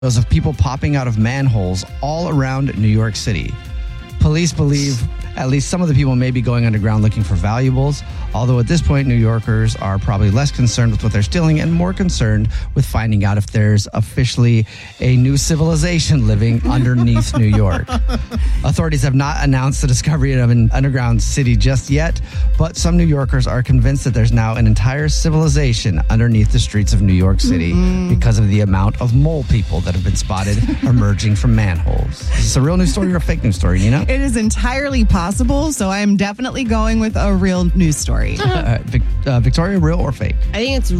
of people popping out of manholes all around New York City. Police believe at least some of the people may be going underground looking for valuables, although at this point, New Yorkers are probably less concerned with what they're stealing and more concerned with finding out if there's officially a new civilization living underneath New York. Authorities have not announced the discovery of an underground city just yet, but some New Yorkers are convinced that there's now an entire civilization underneath the streets of New York City because of the amount of mole people that have been spotted emerging from manholes. Is this a real news story or a fake news story, Nina? It is entirely possible, so I'm definitely going with a real news story. Victoria, real or fake? I think it's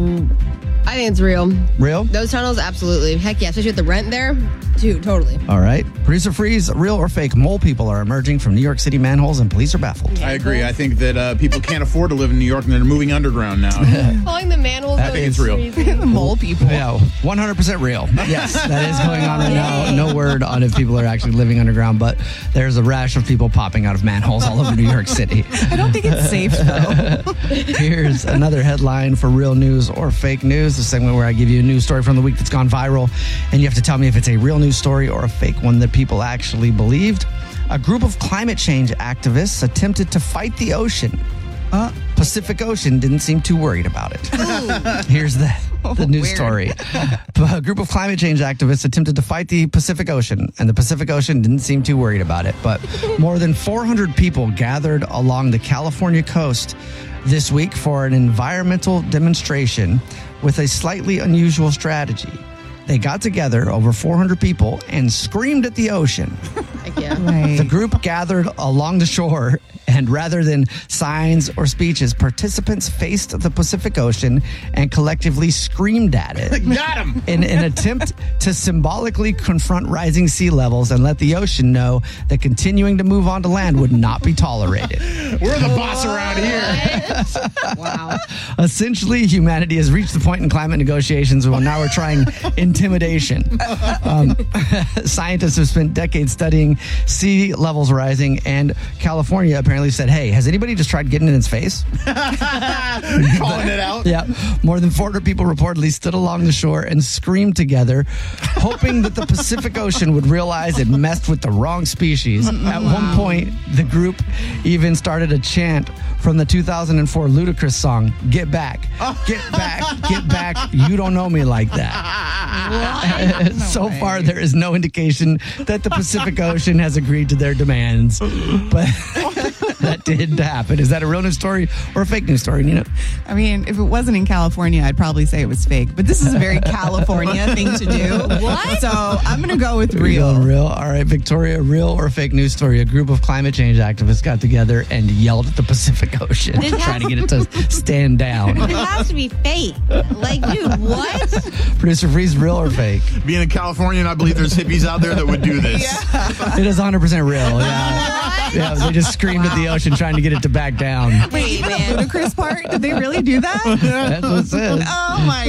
real. Real? Those tunnels, absolutely. Heck yeah, especially with the rent there. Dude, totally. All right. Producer Freeze, real or fake? Mole people are emerging from New York City manholes and police are baffled. I agree. I think that people can't afford to live in New York and they're moving underground now. Calling the manholes. I think it's real. The mole people. Yeah, 100% real. Yes, that is going on right now. No word on if people are actually living underground, but there's a rash of people popping out of manholes all over New York City. I don't think it's safe, though. Here's another headline for real news or fake news, the segment where I give you a news story from the week that's gone viral, and you have to tell me if it's a real news story or a fake one that people actually believed. A group of climate change activists attempted to fight the ocean. Pacific Ocean didn't seem too worried about it. Here's the news Weird. story. A group of climate change activists attempted to fight the Pacific Ocean, and the Pacific Ocean didn't seem too worried about it. But more than 400 people gathered along the California coast this week for an environmental demonstration with a slightly unusual strategy. They got together, over 400 people, and screamed at the ocean. Heck yeah. Right. The group gathered along the shore, and rather than signs or speeches, participants faced the Pacific Ocean and collectively screamed at it. Got him! In an attempt to symbolically confront rising sea levels and let the ocean know that continuing to move onto land would not be tolerated. We're the boss around here. Wow. Essentially, humanity has reached the point in climate negotiations where now we're trying intimidation. Scientists have spent decades studying sea levels rising, and California apparently said, hey, has anybody just tried getting in its face? Calling it out. Yeah. More than 400 people reportedly stood along the shore and screamed together, hoping that the Pacific Ocean would realize it messed with the wrong species. At one point, the group even started a chant from the 2004 Ludacris song, Get Back, Get Back, Get Back, You Don't Know Me Like That. So far, there is no indication that the Pacific Ocean has agreed to their demands, but that did happen. Is that a real news story or a fake news story, Nina? I mean, if it wasn't in California, I'd probably say it was fake. But this is a very California thing to do. What? So I'm going to go with Real. real. Real. All right, Victoria, real or fake news story? A group of climate change activists got together and yelled at the Pacific Ocean, trying to get it to stand down. It has to be fake. Like, dude, what? Producer Freeze, real or fake? Being a Californian, I believe there's hippies out there that would do this. It is 100% real. Yeah. Yeah, they just screamed at the ocean trying to get it to back down. Wait, the Ludacris part? Did they really do that? That's what it says. Oh my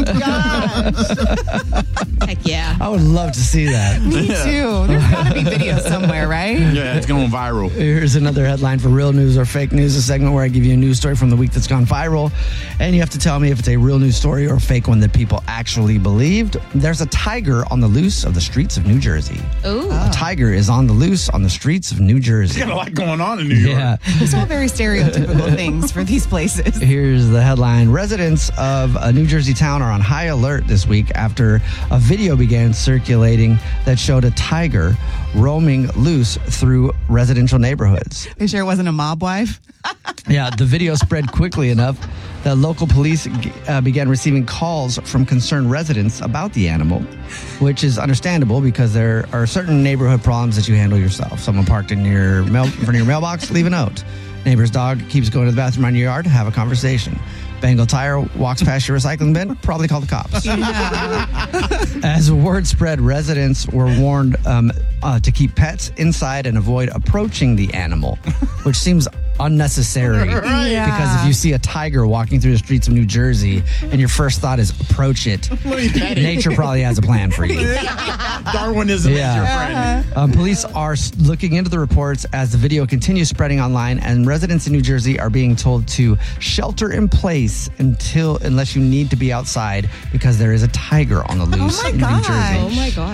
gosh. Heck yeah. I would love to see that. Me too. There's got to be video somewhere, right? Yeah, it's going viral. Here's another headline for real news or fake news, a segment where I give you a news story from the week that's gone viral, and you have to tell me if it's a real news story or a fake one that people actually believed. There's a tiger on the loose of the streets of New Jersey. Ooh. A tiger is on the loose on the streets of New Jersey. Got a lot going on in New York. Yeah. These are all very stereotypical things for these places. Here's the headline. Residents of a New Jersey town are on high alert this week after a video began circulating that showed a tiger roaming loose through residential neighborhoods. They sure it wasn't a mob wife? Yeah, the video spread quickly enough that local police began receiving calls from concerned residents about the animal, which is understandable because there are certain neighborhood problems that you handle yourself. Someone parked in your in front of your mailbox, leave a note. Neighbor's dog keeps going to the bathroom on your yard, have a conversation. Bengal tire walks past your recycling bin, probably call the cops. Yeah. As word spread, residents were warned to keep pets inside and avoid approaching the animal, which seems unnecessary. Yeah. Because if you see a tiger walking through the streets of New Jersey and your first thought is approach it, nature probably has a plan for you. Darwinism is your friend. Police are looking into the reports as the video continues spreading online, and residents in New Jersey are being told to shelter in place unless you need to be outside because there is a tiger on the loose my in New gosh. Jersey. Oh my God.